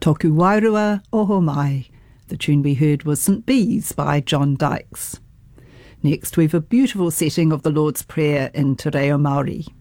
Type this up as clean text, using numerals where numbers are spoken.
Toku Wairua Oho Mai. The tune we heard was St. Bees by John Dykes. Next, we've a beautiful setting of the Lord's Prayer in Te Reo Māori.